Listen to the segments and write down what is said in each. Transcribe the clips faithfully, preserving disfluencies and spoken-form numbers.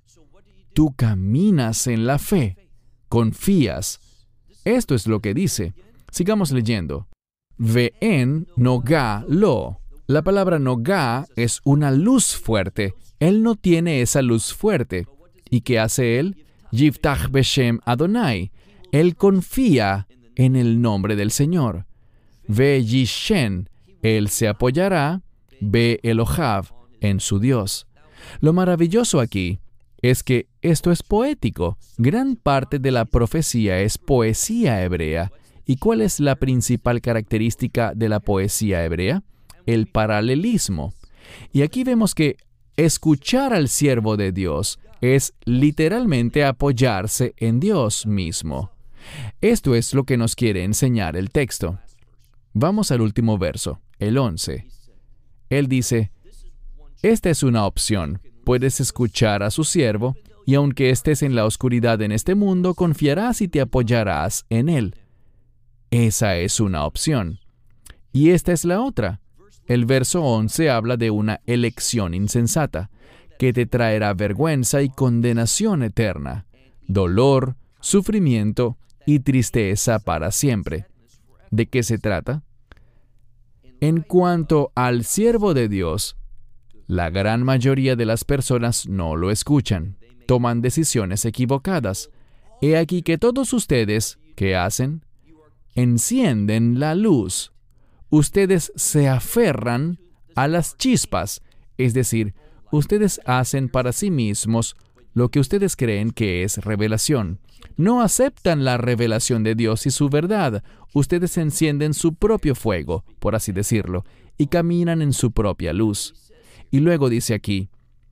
Tú caminas en la fe, confías. Esto es lo que dice. Sigamos leyendo. Ve'en nogá lo. La palabra nogá es una luz fuerte. Él no tiene esa luz fuerte. ¿Y qué hace él? Yiftach beshem Adonai. Él confía en el nombre del Señor. Ve yishen. Él se apoyará. Ve Elohav, en su Dios. Lo maravilloso aquí es que esto es poético. Gran parte de la profecía es poesía hebrea. ¿Y cuál es la principal característica de la poesía hebrea? El paralelismo. Y aquí vemos que escuchar al siervo de Dios es literalmente apoyarse en Dios mismo. Esto es lo que nos quiere enseñar el texto. Vamos al último verso, el once. Él dice, esta es una opción. Puedes escuchar a su siervo, y aunque estés en la oscuridad en este mundo, confiarás y te apoyarás en él. Esa es una opción. Y esta es la otra. El verso once habla de una elección insensata, que te traerá vergüenza y condenación eterna, dolor, sufrimiento y tristeza para siempre. ¿De qué se trata? En cuanto al siervo de Dios, la gran mayoría de las personas no lo escuchan, toman decisiones equivocadas. He aquí que todos ustedes, ¿qué hacen? Encienden la luz. Ustedes se aferran a las chispas, es decir, ustedes hacen para sí mismos lo que ustedes creen que es revelación. No aceptan la revelación de Dios y su verdad. Ustedes encienden su propio fuego, por así decirlo, y caminan en su propia luz. Y luego dice aquí,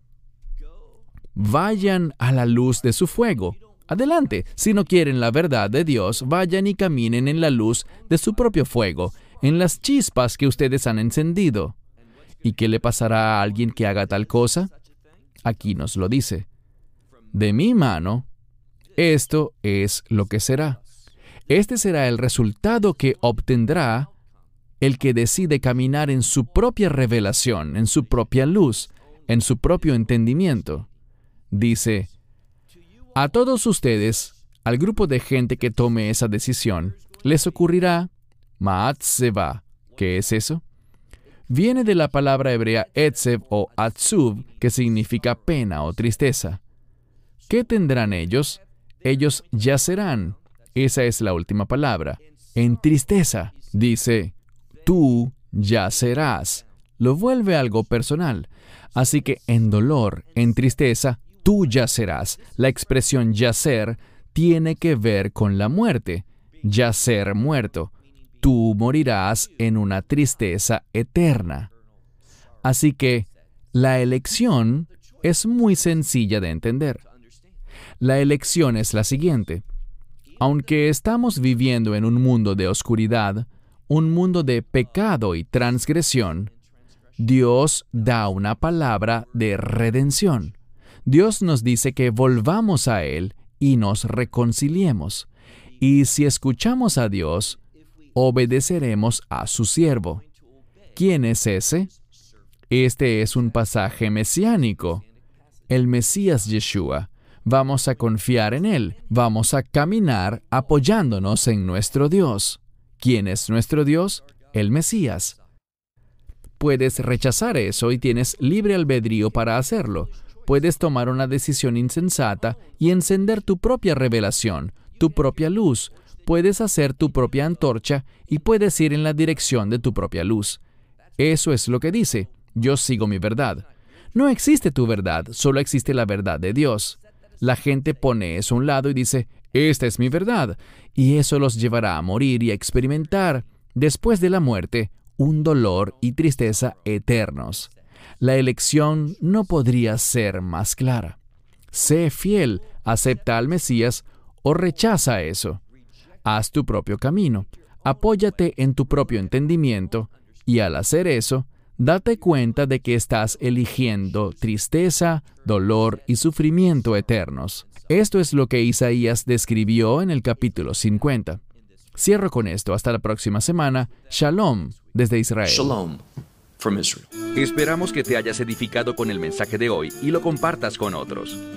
vayan a la luz de su fuego. Adelante, si no quieren la verdad de Dios, vayan y caminen en la luz de su propio fuego, en las chispas que ustedes han encendido. ¿Y qué le pasará a alguien que haga tal cosa? Aquí nos lo dice. De mi mano, esto es lo que será. Este será el resultado que obtendrá el que decide caminar en su propia revelación, en su propia luz, en su propio entendimiento. Dice, a todos ustedes, al grupo de gente que tome esa decisión, les ocurrirá Ma'at Seva. ¿Qué es eso? Viene de la palabra hebrea etzev o atzub, que significa pena o tristeza. ¿Qué tendrán ellos? Ellos yacerán. Esa es la última palabra. En tristeza. Dice, tú yacerás. Lo vuelve algo personal. Así que en dolor, en tristeza, tú yacerás. La expresión yacer tiene que ver con la muerte. Yacer muerto. Tú morirás en una tristeza eterna. Así que la elección es muy sencilla de entender. La elección es la siguiente. Aunque estamos viviendo en un mundo de oscuridad, un mundo de pecado y transgresión, Dios da una palabra de redención. Dios nos dice que volvamos a Él y nos reconciliemos. Y si escuchamos a Dios, obedeceremos a su siervo. ¿Quién es ese? Este es un pasaje mesiánico. El Mesías Yeshua. Vamos a confiar en Él. Vamos a caminar apoyándonos en nuestro Dios. ¿Quién es nuestro Dios? El Mesías. Puedes rechazar eso y tienes libre albedrío para hacerlo. Puedes tomar una decisión insensata y encender tu propia revelación, tu propia luz. Puedes hacer tu propia antorcha y puedes ir en la dirección de tu propia luz. Eso es lo que dice. Yo sigo mi verdad. No existe tu verdad, solo existe la verdad de Dios. La gente pone eso a un lado y dice, esta es mi verdad. Y eso los llevará a morir y a experimentar, después de la muerte, un dolor y tristeza eternos. La elección no podría ser más clara. Sé fiel, acepta al Mesías o rechaza eso. Haz tu propio camino, apóyate en tu propio entendimiento y al hacer eso, date cuenta de que estás eligiendo tristeza, dolor y sufrimiento eternos. Esto es lo que Isaías describió en el capítulo cincuenta. Cierro con esto. Hasta la próxima semana. Shalom desde Israel. Shalom from Israel. Esperamos que te hayas edificado con el mensaje de hoy y lo compartas con otros.